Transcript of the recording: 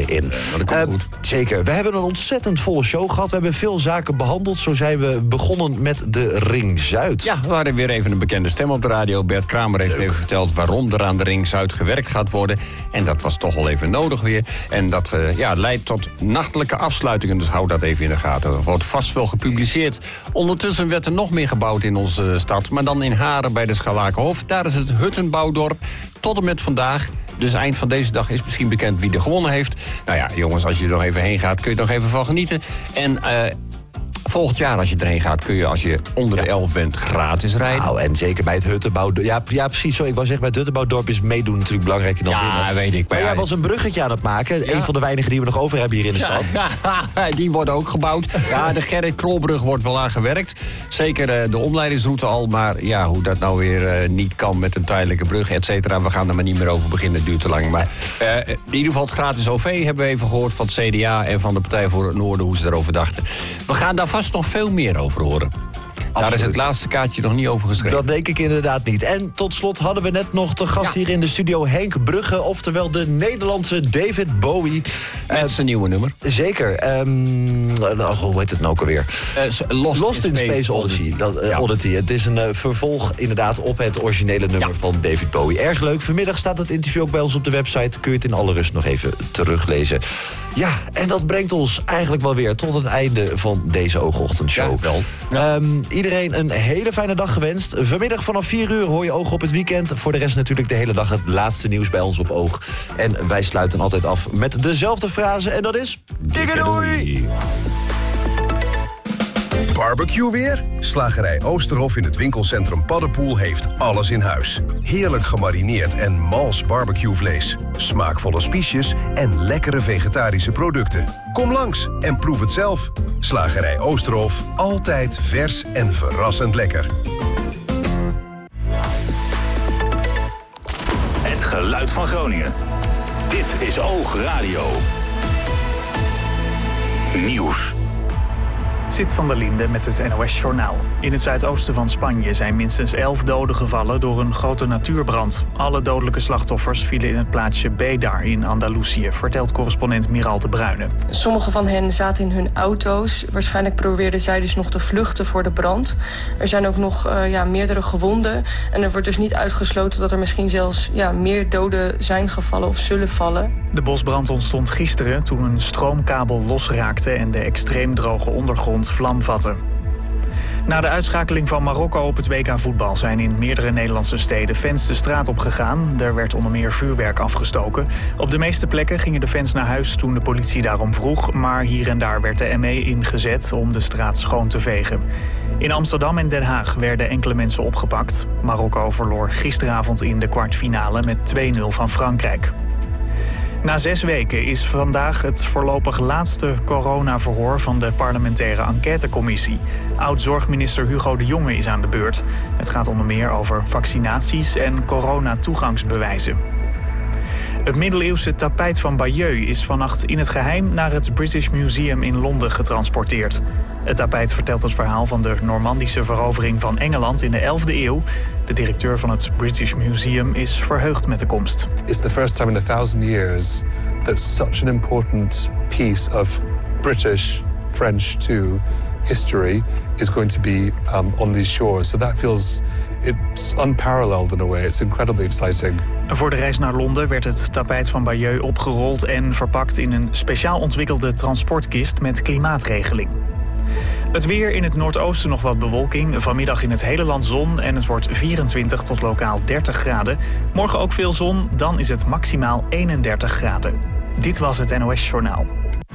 in. Dat komt goed. Zeker. We hebben een ontzettend volle show gehad. We hebben veel zaken behandeld. Zo zijn we begonnen met de Ring Zuid. Ja, we hadden weer even een bekende stem op de radio. Bert Kramer heeft even verteld waarom er aan de Ring Zuid gewerkt gaat worden. En dat was toch wel even nodig weer. En dat leidt tot nachtelijke afsluitingen. Dus hou dat even in de gaten. Er wordt vast wel gepubliceerd. Ondertussen werd er nog meer gebouwd in onze stad. Maar dan in Haren bij de Scharlakenhof. Daar is het Huttenbouwdorp tot en met vandaag. Dus eind van deze dag is misschien bekend wie er gewonnen heeft. Nou ja, jongens, als je er nog even heen gaat, kun je er nog even van genieten. En volgend jaar als je erheen gaat, kun je als je onder de 11 bent gratis rijden. Nou, en zeker bij het Huttenbouwdorp. Ja, precies zo. Ik wou zeggen, bij het Huttenbouwdorp is meedoen natuurlijk belangrijker dan winnen. Ja, weet ik. Maar jij was een bruggetje aan het maken. Ja. Een van de weinigen die we nog over hebben hier in de stad. Ja, die wordt ook gebouwd. Ja, de Gerrit Krolbrug wordt wel aan gewerkt. Zeker de omleidingsroute al. Maar ja, hoe dat nou weer niet kan met een tijdelijke brug, et cetera. We gaan er maar niet meer over beginnen. Het duurt te lang. Maar in ieder geval het gratis OV hebben we even gehoord van het CDA en van de Partij voor het Noorden hoe ze daarover dachten. We gaan daar vast nog veel meer over horen. Absoluut. Daar is het laatste kaartje nog niet over geschreven. Dat denk ik inderdaad niet. En tot slot hadden we net nog te gast hier in de studio Henk Brugge, oftewel de Nederlandse David Bowie. Met zijn nieuwe nummer. Zeker. Hoe heet het nou ook alweer? Lost in Space Odyssey. Het is een vervolg inderdaad op het originele nummer van David Bowie. Erg leuk. Vanmiddag staat het interview ook bij ons op de website. Kun je het in alle rust nog even teruglezen. Ja, en dat brengt ons eigenlijk wel weer tot het einde van deze Oogochtendshow. Ja, wel. Iedereen een hele fijne dag gewenst. Vanmiddag vanaf 4 uur hoor je Oog op het weekend. Voor de rest natuurlijk de hele dag het laatste nieuws bij ons op Oog. En wij sluiten altijd af met dezelfde frase en dat is... Dikke doei! Barbecue weer? Slagerij Oosterhof in het winkelcentrum Paddepoel heeft alles in huis. Heerlijk gemarineerd en mals barbecuevlees. Smaakvolle spiesjes en lekkere vegetarische producten. Kom langs en proef het zelf. Slagerij Oosterhof, altijd vers en verrassend lekker. Het geluid van Groningen. Dit is Oog Radio. Nieuws. Zit van der Linde met het NOS-journaal. In het zuidoosten van Spanje zijn minstens 11 doden gevallen door een grote natuurbrand. Alle dodelijke slachtoffers vielen in het plaatsje Bédar in Andalusië, vertelt correspondent Miral de Bruyne. Sommige van hen zaten in hun auto's. Waarschijnlijk probeerden zij dus nog te vluchten voor de brand. Er zijn ook nog meerdere gewonden. En er wordt dus niet uitgesloten dat er misschien zelfs meer doden zijn gevallen of zullen vallen. De bosbrand ontstond gisteren toen een stroomkabel losraakte en de extreem droge ondergrond vlam vatte. Na de uitschakeling van Marokko op het WK voetbal zijn in meerdere Nederlandse steden fans de straat op gegaan. Er werd onder meer vuurwerk afgestoken. Op de meeste plekken gingen de fans naar huis toen de politie daarom vroeg, maar hier en daar werd de ME ingezet om de straat schoon te vegen. In Amsterdam en Den Haag werden enkele mensen opgepakt. Marokko verloor gisteravond in de kwartfinale met 2-0 van Frankrijk. Na 6 weken is vandaag het voorlopig laatste coronaverhoor van de parlementaire enquêtecommissie. Oud-zorgminister Hugo de Jonge is aan de beurt. Het gaat onder meer over vaccinaties en coronatoegangsbewijzen. Het middeleeuwse tapijt van Bayeux is vannacht in het geheim naar het British Museum in Londen getransporteerd. Het tapijt vertelt het verhaal van de Normandische verovering van Engeland in de 11e eeuw. De directeur van het British Museum is verheugd met de komst. It's the first time in 1000 years that such an important piece of British, French too, history is going to be on these shores. So that feels it's unparalleled in a way. It's incredibly exciting. Voor de reis naar Londen werd het tapijt van Bayeux opgerold en verpakt in een speciaal ontwikkelde transportkist met klimaatregeling. Het weer: in het noordoosten nog wat bewolking. Vanmiddag in het hele land zon en het wordt 24 tot lokaal 30 graden. Morgen ook veel zon, dan is het maximaal 31 graden. Dit was het NOS Journaal.